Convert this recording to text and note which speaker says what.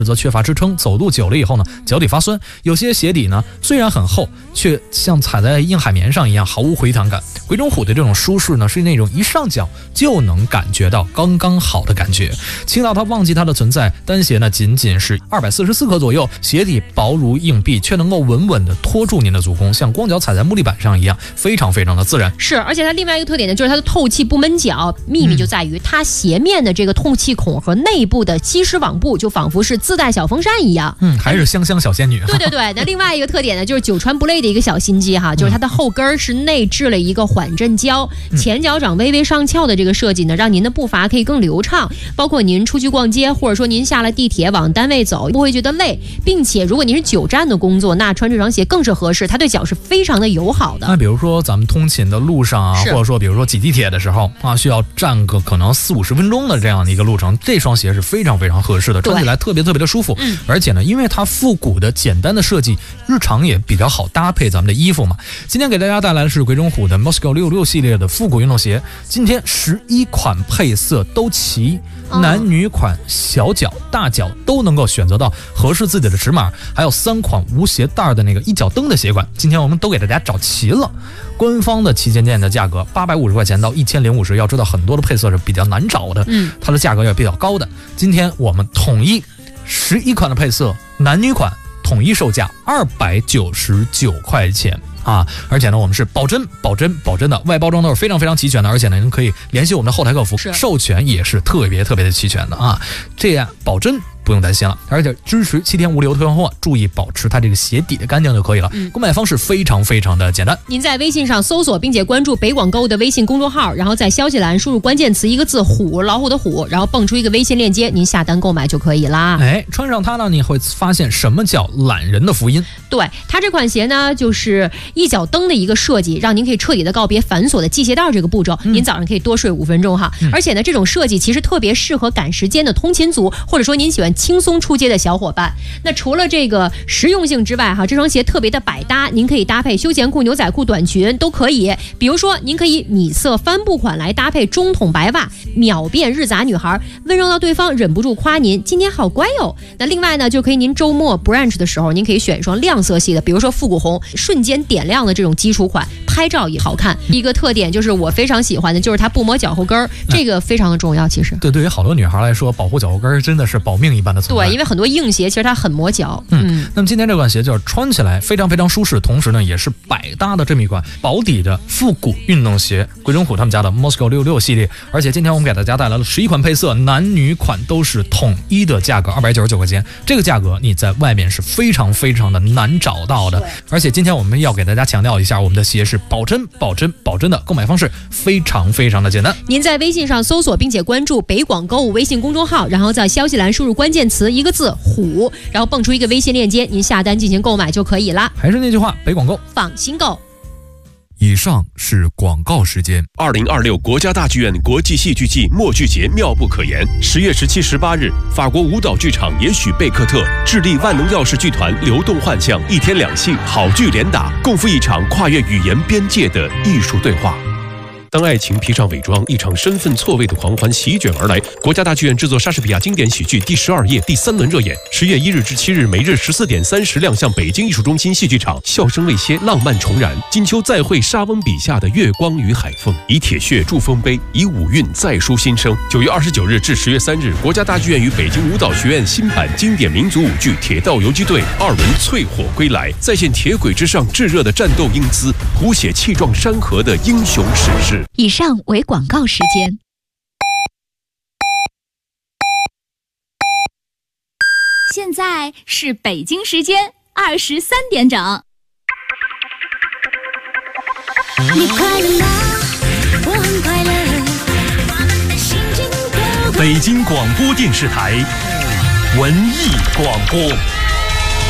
Speaker 1: 则缺乏支撑，走路久了以后呢，脚底发酸。有些鞋底呢虽然很厚，却像踩在硬海绵上一样毫无回弹感。鬼冢虎的这种舒适呢，是那种一上脚就能感觉到刚刚好的感觉，轻到它忘记它的存在。单鞋呢仅仅是244克左右，鞋底薄如硬币，却能够稳稳地托住您的足弓，像光脚踩在木地板上一样，非常非常的自然。
Speaker 2: 是，而且它另外一个特点呢，就是它的透气不闷脚，秘密就在于它鞋面的这个透气孔和内部的吸湿网布，就仿佛是自带小风扇一样。
Speaker 1: 还是香香小仙女。
Speaker 2: 对。那另外一个特点呢，就是久传不累的一个小心机哈，就是它的后跟是内置了一个缓震胶，前脚掌微微上翘的这个设计呢，让您的步伐可以更流畅。包括您出去逛街，或者说您下了地铁往单位走，不会觉得累。并且如果您是久站的工作，那穿这双鞋更是合适，它对脚是非常的友好的。
Speaker 1: 那比如说咱们通勤的路上啊，或者说比如说挤地铁的时候啊，需要站个可能40-50分钟的这样的一个路程，这双鞋是非常非常合适的，穿起来特别特别的舒服。而且呢，因为它复古的简单的设计，日常也比较好搭配咱们的衣服嘛。今天给大家带来的是鬼冢虎的 Moscow 66系列的复古运动鞋，今天11款配色都齐，男女款、小脚、大脚都能够选择到合适自己的尺码，还有3款无鞋带的那个一脚蹬的鞋款，今天我们都给大家找齐了。官方的旗舰店的价格850块钱到1050，要知道很多的配色是比较难找的，它的价格也比较高的。今天我们统一11款的配色，男女款统一售价299块钱啊！而且呢，我们是保真的，外包装都是非常非常齐全的，而且呢，您可以联系我们的后台客服，授权也是特别特别的齐全的啊！这样保真不用担心了，而且支持7天无理由退换货，注意保持它这个鞋底的干净就可以了。购买方式非常非常的简单，
Speaker 2: 您在微信上搜索并且关注北广购的微信公众号，然后在消息栏输入关键词一个字虎，老虎的虎，然后蹦出一个微信链接，您下单购买就可以啦。
Speaker 1: 穿上它呢，你会发现什么叫懒人的福音。
Speaker 2: 对，它这款鞋呢，就是一脚蹬的一个设计，让您可以彻底的告别繁琐的系鞋带这个步骤，您早上可以多睡5分钟哈。而且呢，这种设计其实特别适合赶时间的通勤族，或者说您喜欢轻松出街的小伙伴。那除了这个实用性之外哈，这双鞋特别的百搭，您可以搭配休闲裤、牛仔裤、短裙都可以。比如说您可以米色帆布款来搭配中筒白袜，秒变日杂女孩，温柔到对方忍不住夸您今天好乖哟。那另外呢，就可以您周末 brunch 的时候，您可以选一双亮色系的，比如说复古红，瞬间点亮的这种基础款，拍照也好看。一个特点就是我非常喜欢的，就是它不磨脚后跟，这个非常的重要。其实
Speaker 1: 对于好多女孩来说，保护脚后跟真的是保命一般的存在。
Speaker 2: 对，因为很多硬鞋其实它很磨脚。
Speaker 1: 那么今天这款鞋就是穿起来非常非常舒适，同时呢也是百搭的这么一款薄底的复古运动鞋，鬼冢虎他们家的 Moscow 66系列。而且今天我们给大家带来了11款配色，男女款都是统一的价格299块钱，这个价格你在外面是非常非常的难找到的。而且今天我们要给大家强调一下，我们的鞋是保真的，购买方式非常非常的简单。
Speaker 2: 您在微信上搜索并且关注北广购物微信公众号，然后在消息栏输入关键词一个字虎，然后蹦出一个微信链接，您下单进行购买就可以啦。
Speaker 1: 还是那句话，北广购
Speaker 2: 放心购。
Speaker 3: 以上是广告时间。2026国家大剧院国际戏剧季默剧节妙不可言。10月17、18日，法国舞蹈剧场也许贝克特、智利万能钥匙剧团流动幻象1天2戏，好剧连打，共赴一场跨越语言边界的艺术对话。当爱情披上伪装，一场身份错位的狂欢席卷而来。国家大剧院制作莎士比亚经典喜剧《第12夜》第3轮热演，10月1日至7日，每日14点30亮相北京艺术中心戏剧场。笑声未歇，浪漫重燃。金秋再会莎翁笔下的月光与海风，以铁血铸丰碑，以五韵再书新生。9月29日至10月3日，国家大剧院与北京舞蹈学院新版经典民族舞剧《铁道游击队2轮淬火归来》，再现铁轨之上炙热的战斗英姿，谱写气壮山河的英雄史诗。
Speaker 4: 以上为广告时间。现在是北京时间23点整。
Speaker 5: 你快乐吗？我很快乐。心情够。
Speaker 6: 北京广播电视台文艺广播。